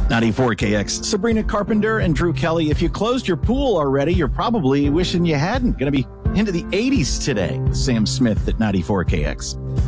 94KX, Sabrina Carpenter and Drew Kelly. If you closed your pool already, you're probably wishing you hadn't. Going to be into the 80s today. Sam Smith at 94KX.